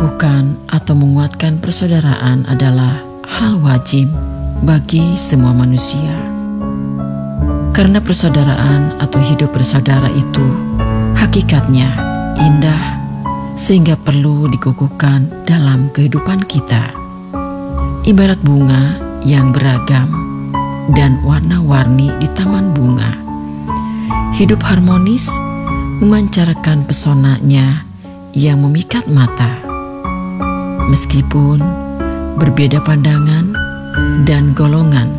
Mengukuhkan atau menguatkan persaudaraan adalah hal wajib bagi semua manusia. Karena persaudaraan atau hidup bersaudara itu hakikatnya indah, sehingga perlu dikukuhkan dalam kehidupan kita. Ibarat bunga yang beragam dan warna-warni di taman bunga. Hidup harmonis memancarkan pesonanya yang memikat mata. Meskipun berbeda pandangan dan golongan